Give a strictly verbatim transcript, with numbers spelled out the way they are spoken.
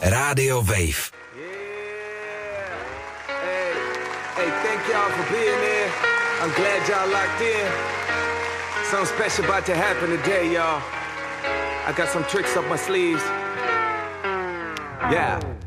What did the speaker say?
Rádio Wave. Hey, hey, thank y'all for being there. I'm glad y'all locked in. Something special about to happen today, y'all. I got some tricks up my sleeves. Yeah.